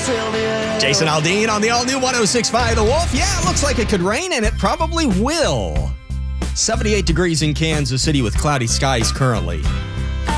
Jason Aldean on the all-new 106.5 The Wolf. Yeah, it looks like it could rain, and it probably will. 78 degrees in Kansas City with cloudy skies currently.